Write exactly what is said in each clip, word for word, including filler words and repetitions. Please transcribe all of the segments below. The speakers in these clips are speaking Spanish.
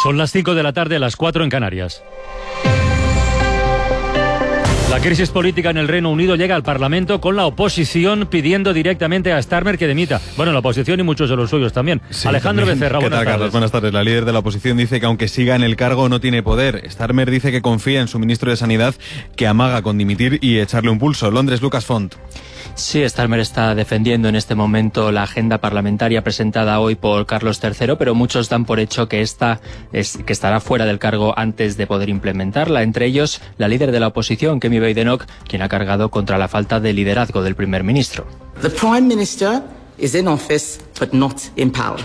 Son las cinco de la tarde, las cuatro en Canarias. La crisis política en el Reino Unido llega al Parlamento con la oposición pidiendo directamente a Starmer que dimita. Bueno, la oposición y muchos de los suyos también. Sí, Alejandro también. Becerra, ¿Qué buenas tal, tardes. Carlos? Buenas tardes. La líder de la oposición dice que aunque siga en el cargo no tiene poder. Starmer dice que confía en su ministro de Sanidad, que amaga con dimitir y echarle un pulso. Londres, Lucas Font. Sí, Starmer está defendiendo en este momento la agenda parlamentaria presentada hoy por Carlos tercero, pero muchos dan por hecho que esta es, que estará fuera del cargo antes de poder implementarla. Entre ellos, la líder de la oposición, Kemi Badenoch, quien ha cargado contra la falta de liderazgo del primer ministro. The Prime Minister is in office, but not in power.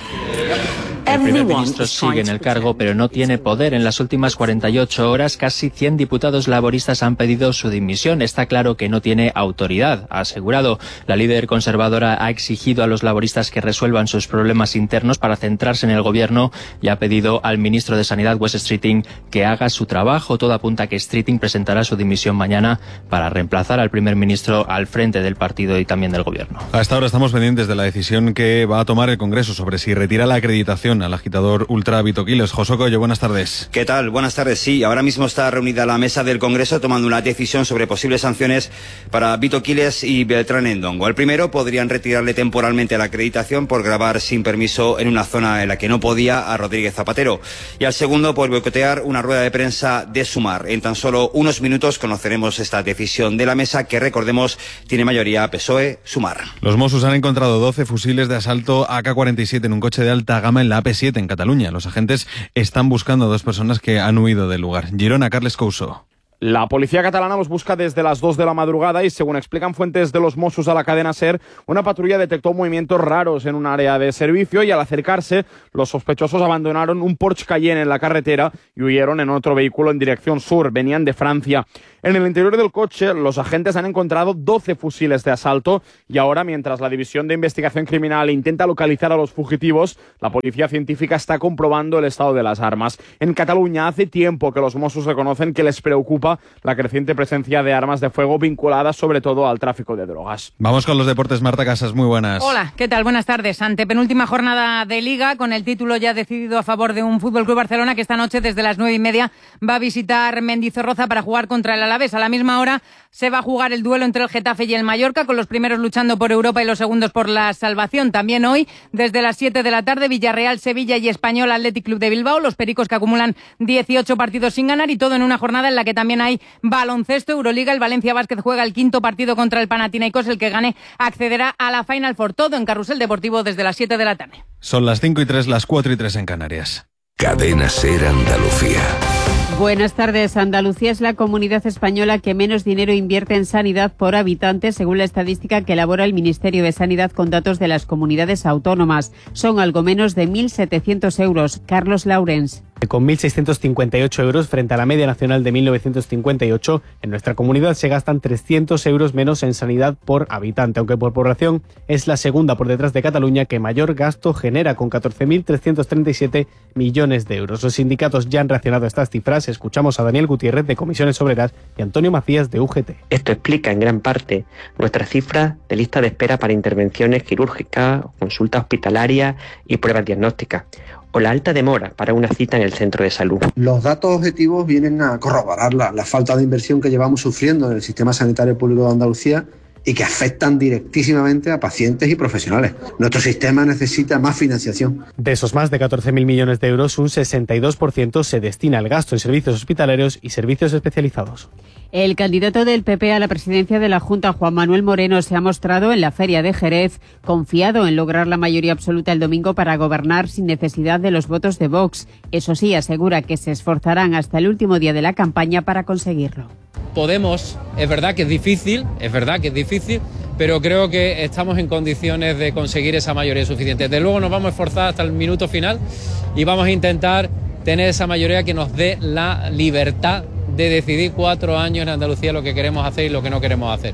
El primer ministro sigue en el cargo, pero no tiene poder. En las últimas cuarenta y ocho horas, casi cien diputados laboristas han pedido su dimisión. Está claro que no tiene autoridad, ha asegurado. La líder conservadora ha exigido a los laboristas que resuelvan sus problemas internos para centrarse en el gobierno y ha pedido al ministro de Sanidad, Wes Streeting, que haga su trabajo. Todo apunta a que Streeting presentará su dimisión mañana para reemplazar al primer ministro al frente del partido y también del gobierno. Hasta ahora estamos pendientes de la decisión que va a tomar el Congreso sobre si retira la acreditación al agitador ultra Vito Quiles. José Coello, buenas tardes. ¿Qué tal? Buenas tardes. Sí, ahora mismo está reunida la mesa del Congreso tomando una decisión sobre posibles sanciones para Vito Quiles y Beltrán Endongo. El primero, podrían retirarle temporalmente la acreditación por grabar sin permiso en una zona en la que no podía a Rodríguez Zapatero. Y al segundo, por boicotear una rueda de prensa de Sumar. En tan solo unos minutos conoceremos esta decisión de la mesa que, recordemos, tiene mayoría P S O E, Sumar. Los Mossos han encontrado doce fusiles de asalto A K cuarenta y siete en un coche de alta gama en la A P siete en Cataluña. Los agentes están buscando a dos personas que han huido del lugar. Girona, Carles Couso. La policía catalana los busca desde las dos de la madrugada y, según explican fuentes de los Mossos a la cadena SER, una patrulla detectó movimientos raros en un área de servicio y al acercarse, los sospechosos abandonaron un Porsche Cayenne en la carretera y huyeron en otro vehículo en dirección sur. Venían de Francia. En el interior del coche, los agentes han encontrado doce fusiles de asalto y ahora, mientras la División de Investigación Criminal intenta localizar a los fugitivos, la policía científica está comprobando el estado de las armas. En Cataluña hace tiempo que los Mossos reconocen que les preocupa la creciente presencia de armas de fuego vinculadas sobre todo al tráfico de drogas. Vamos con los deportes. Marta Casas, muy buenas. Hola, ¿qué tal? Buenas tardes. Ante penúltima jornada de Liga, con el título ya decidido a favor de un F C Barcelona que esta noche desde las nueve y media va a visitar Mendizorroza para jugar contra el Alavés. A la misma hora se va a jugar el duelo entre el Getafe y el Mallorca, con los primeros luchando por Europa y los segundos por la salvación. También hoy, desde las siete de la tarde, Villarreal, Sevilla y Español Athletic Club de Bilbao, los pericos que acumulan dieciocho partidos sin ganar, y todo en una jornada en la que también hay baloncesto, Euroliga. El Valencia Basket juega el quinto partido contra el Panathinaikos. El que gane accederá a la Final Four. Todo en Carrusel Deportivo desde las siete de la tarde. Son las cinco y tres, las cuatro y tres en Canarias. Cadena SER Andalucía. Buenas tardes. Andalucía es la comunidad española que menos dinero invierte en sanidad por habitante, según la estadística que elabora el Ministerio de Sanidad con datos de las comunidades autónomas. Son algo menos de mil setecientos euros. Carlos Laurens. Con mil seiscientos cincuenta y ocho euros frente a la media nacional de mil novecientos cincuenta y ocho, en nuestra comunidad se gastan trescientos euros menos en sanidad por habitante, aunque por población es la segunda por detrás de Cataluña que mayor gasto genera, con catorce mil trescientos treinta y siete millones de euros. Los sindicatos ya han reaccionado a estas cifras. Escuchamos a Daniel Gutiérrez de Comisiones Obreras y Antonio Macías de U G T. Esto explica en gran parte nuestras cifras de lista de espera para intervenciones quirúrgicas, consultas hospitalarias y pruebas diagnósticas, o la alta demora para una cita en el centro de salud. Los datos objetivos vienen a corroborar la, la falta de inversión que llevamos sufriendo en el sistema sanitario público de Andalucía y que afectan directísimamente a pacientes y profesionales. Nuestro sistema necesita más financiación. De esos más de catorce mil millones de euros, un sesenta y dos por ciento se destina al gasto en servicios hospitalarios y servicios especializados. El candidato del P P a la presidencia de la Junta, Juan Manuel Moreno, se ha mostrado en la Feria de Jerez confiado en lograr la mayoría absoluta el domingo para gobernar sin necesidad de los votos de Vox. Eso sí, asegura que se esforzarán hasta el último día de la campaña para conseguirlo. Podemos, es verdad que es difícil, es verdad que es difícil, pero creo que estamos en condiciones de conseguir esa mayoría suficiente. Desde luego nos vamos a esforzar hasta el minuto final y vamos a intentar tener esa mayoría que nos dé la libertad de decidir cuatro años en Andalucía lo que queremos hacer y lo que no queremos hacer.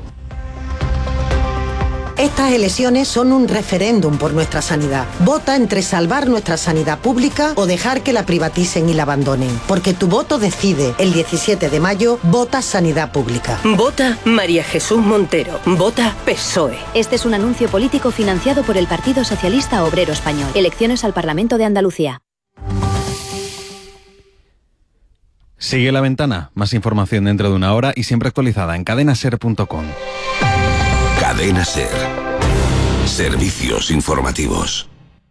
Estas elecciones son un referéndum por nuestra sanidad. Vota entre salvar nuestra sanidad pública o dejar que la privaticen y la abandonen. Porque tu voto decide. El diecisiete de mayo, vota Sanidad Pública. Vota María Jesús Montero. Vota P S O E. Este es un anuncio político financiado por el Partido Socialista Obrero Español. Elecciones al Parlamento de Andalucía. Sigue La Ventana, más información dentro de una hora y siempre actualizada en cadena ser punto com. Cadena Ser. Servicios informativos.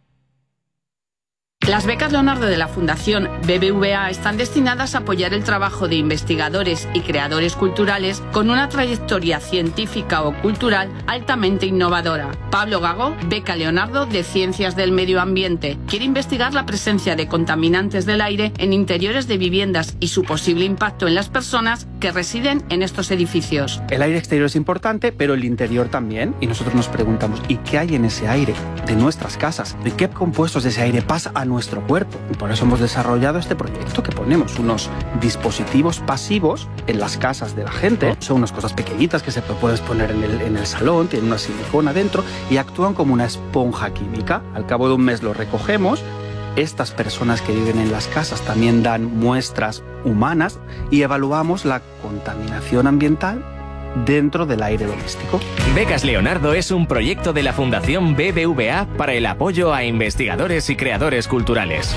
Las becas Leonardo de la Fundación B B V A están destinadas a apoyar el trabajo de investigadores y creadores culturales con una trayectoria científica o cultural altamente innovadora. Pablo Gago, beca Leonardo de Ciencias del Medio Ambiente, quiere investigar la presencia de contaminantes del aire en interiores de viviendas y su posible impacto en las personas que residen en estos edificios. El aire exterior es importante, pero el interior también. Y nosotros nos preguntamos, ¿y qué hay en ese aire de nuestras casas? ¿De qué compuestos de ese aire pasa a nuestro cuerpo? Y por eso hemos desarrollado este proyecto, que ponemos unos dispositivos pasivos en las casas de la gente. Son unas cosas pequeñitas que se puedes poner en el, en el salón, tienen una silicona dentro y actúan como una esponja química. Al cabo de un mes lo recogemos. Estas personas que viven en las casas también dan muestras humanas y evaluamos la contaminación ambiental dentro del aire doméstico. Becas Leonardo es un proyecto de la Fundación B B V A para el apoyo a investigadores y creadores culturales.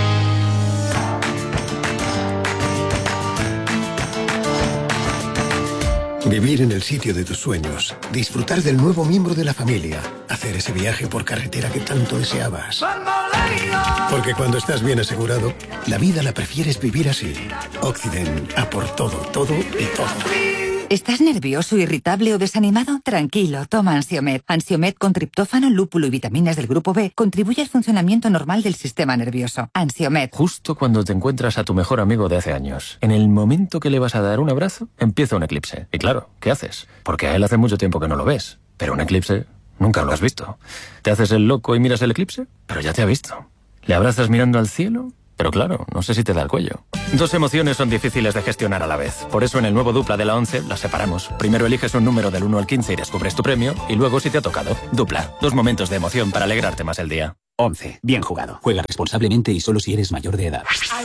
Vivir en el sitio de tus sueños, disfrutar del nuevo miembro de la familia, hacer ese viaje por carretera que tanto deseabas. Porque cuando estás bien asegurado, la vida la prefieres vivir así. Occident, a por todo, todo y todo. ¿Estás nervioso, irritable o desanimado? Tranquilo, toma Ansiomed. Ansiomed con triptófano, lúpulo y vitaminas del grupo B contribuye al funcionamiento normal del sistema nervioso. Ansiomed. Justo cuando te encuentras a tu mejor amigo de hace años, en el momento que le vas a dar un abrazo, empieza un eclipse. Y claro, ¿qué haces? Porque a él hace mucho tiempo que no lo ves. Pero un eclipse nunca lo has visto. ¿Te haces el loco y miras el eclipse? Pero ya te ha visto. ¿Le abrazas mirando al cielo? Pero claro, no sé si te da el cuello. Dos emociones son difíciles de gestionar a la vez. Por eso en el nuevo Dupla de la once las separamos. Primero eliges un número del uno al quince y descubres tu premio. Y luego si te ha tocado. Dupla. Dos momentos de emoción para alegrarte más el día. once. Bien jugado. Juega responsablemente y solo si eres mayor de edad.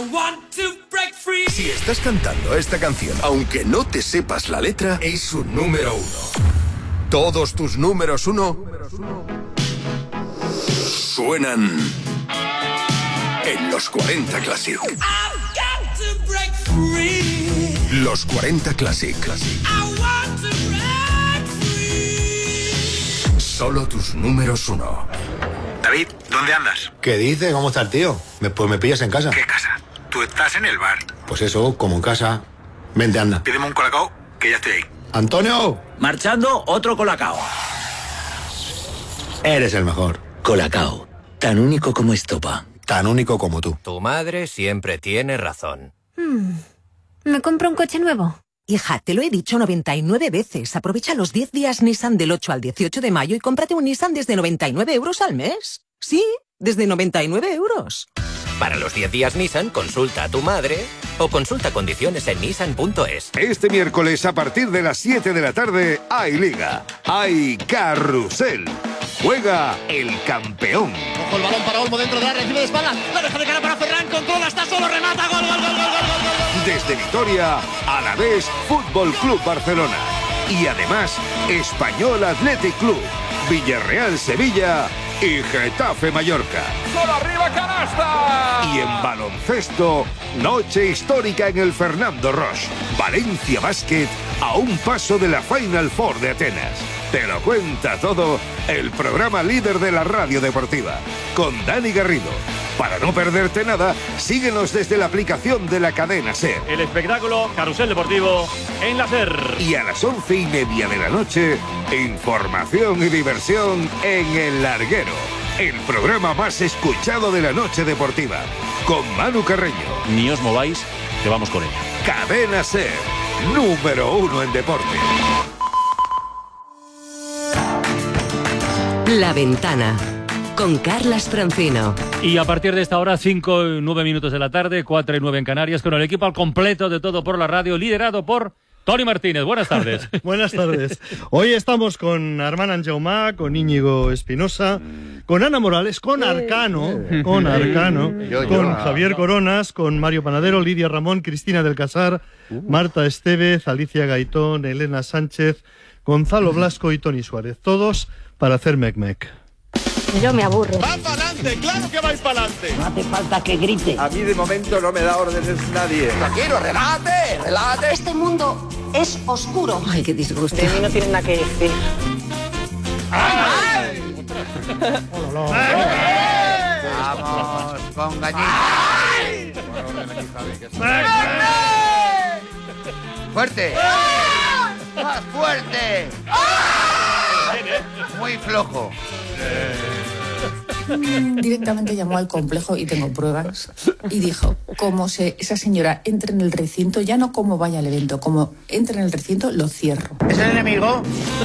Si estás cantando esta canción, aunque no te sepas la letra, es un número uno. Todos tus números uno suenan en los cuarenta Classic. Los cuarenta Classic. Solo tus números uno. David, ¿dónde andas? ¿Qué dices? ¿Cómo está el tío? Me, pues me pillas en casa. ¿Qué casa? Tú estás en el bar. Pues eso, como en casa. Vente, anda. Pídeme un colacao, que ya estoy ahí. ¡Antonio! Marchando, otro colacao. Eres el mejor. Colacao, tan único como estopa. Tan único como tú. Tu madre siempre tiene razón. Hmm. ¿Me compro un coche nuevo? Hija, te lo he dicho noventa y nueve veces. Aprovecha los diez días Nissan del ocho al dieciocho de mayo y cómprate un Nissan desde noventa y nueve euros al mes. Sí, desde noventa y nueve euros. Para los diez días Nissan, consulta a tu madre o consulta condiciones en nissan punto es. Este miércoles a partir de las siete de la tarde hay Liga, hay Carrusel. Juega el campeón. Ojo el balón para Olmo dentro de la recibe de espalda. La deja de cara para Ferran, controla, está solo, remata, gol, gol, gol, gol, gol, gol, gol. Desde Vitoria, Alavés Fútbol Club Barcelona. Y además, Español Athletic Club, Villarreal Sevilla y Getafe Mallorca. ¡Solo arriba, canasta! Y en baloncesto, noche histórica en el Fernando Roche. Valencia Basket a un paso de la Final Four de Atenas. Te lo cuenta todo el programa líder de la radio deportiva, con Dani Garrido. Para no perderte nada, síguenos desde la aplicación de la cadena SER. El espectáculo Carrusel Deportivo en la SER. Y a las once y media de la noche, información y diversión en El Larguero, el programa más escuchado de la noche deportiva, con Manu Carreño. Ni os mováis, que vamos con ella. Cadena SER, número uno en deporte. La Ventana, con Carlas Francino. Y a partir de esta hora, cinco y nueve minutos de la tarde, cuatro y nueve en Canarias, con el equipo al completo de Todo por la Radio, liderado por Toni Martínez. Buenas tardes. Buenas tardes. Hoy estamos con Armand Anjaumá, con Íñigo Espinosa, con Ana Morales, con Arcano, con Arcano, con Javier Coronas, con Mario Panadero, Lidia Ramón, Cristina del Casar, Marta Estevez, Alicia Gaitón, Elena Sánchez, Gonzalo Blasco y Tony Suárez. Todos para hacer Mec Mec. Yo me aburro. ¡Va para adelante! ¡Claro que vais para adelante! No hace falta que grite. A mí de momento no me da órdenes nadie. Tranquilo, relájate, relájate. Este mundo es oscuro. Ay, qué disgusto. De mí no tienen nada que decir. ¡Ay! Vamos, con gallina. ¡Fuerte! ¡Más fuerte! Muy flojo. Directamente llamó al complejo, y tengo pruebas, y dijo, como se, esa señora entre en el recinto, ya no como vaya al evento, como entre en el recinto, lo cierro. ¿Es el enemigo?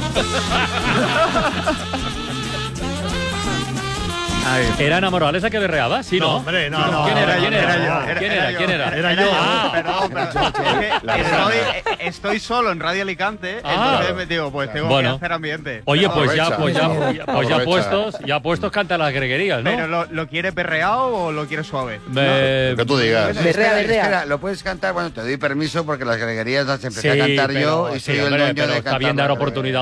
¿Era Ana Morales la que berreaba? Sí, ¿no? No, hombre, no, no. ¿Quién era? no, ¿Quién no, era? era yo. ¿Quién era? ¿Quién era? Era yo. Ah. Perdón, perdón. Estoy, estoy solo en Radio Alicante, Ah. entonces me digo, pues tengo Bueno. que hacer ambiente. Oye, pues ya, Aprovecha. pues ya, pues ya Aprovecha. puestos, ya puestos canta las greguerías, ¿no? Pero, ¿lo, ¿lo quiere perreado o lo quiere suave? Me- Lo que tú digas. Espera, Berrea, berrea. espera, lo puedes cantar. Bueno, te doy permiso porque las greguerías las empecé Sí, a cantar pero- yo y sí, soy el hombre, dueño pero de está cantar. bien dar las oportunidad